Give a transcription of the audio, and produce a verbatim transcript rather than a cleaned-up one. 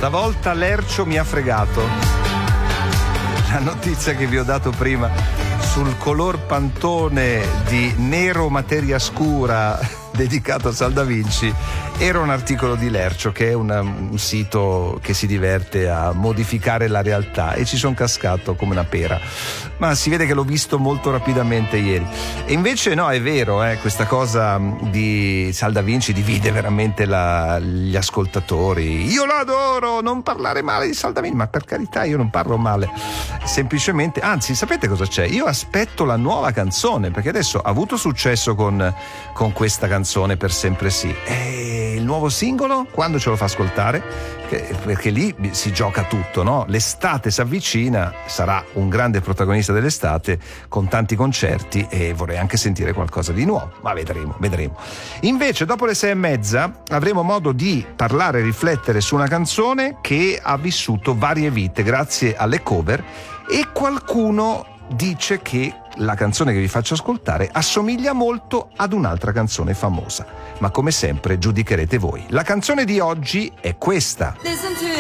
Stavolta Lercio mi ha fregato. La notizia che vi ho dato prima sul color pantone di nero materia scura dedicato a Sal da Vinci era un articolo di Lercio, che è una, un sito che si diverte a modificare la realtà, e ci sono cascato come una pera, ma si vede che l'ho visto molto rapidamente ieri. E invece no, è vero, eh, questa cosa di Sal da Vinci divide veramente la, gli ascoltatori. Io lo adoro, non parlare male di Sal da Vinci, ma per carità io non parlo male, semplicemente, anzi sapete cosa c'è? Io aspetto la nuova canzone, perché adesso ha avuto successo con, con questa canzone Per sempre sì, e il nuovo singolo quando ce lo fa ascoltare? Perché lì si gioca tutto, no? L'estate si avvicina, sarà un grande protagonista dell'estate con tanti concerti, e vorrei anche sentire qualcosa di nuovo, ma vedremo, vedremo. Invece dopo le sei e mezza avremo modo di parlare e riflettere su una canzone che ha vissuto varie vite grazie alle cover, e qualcuno dice che la canzone che vi faccio ascoltare assomiglia molto ad un'altra canzone famosa, ma come sempre giudicherete voi. La canzone di oggi è questa.